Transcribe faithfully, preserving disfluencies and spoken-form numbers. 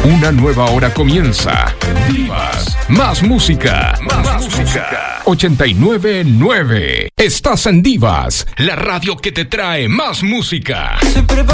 Una nueva hora comienza. Divas, más música, más, más música. ochenta y nueve punto nueve. Estás en Divas, la radio que te trae más música.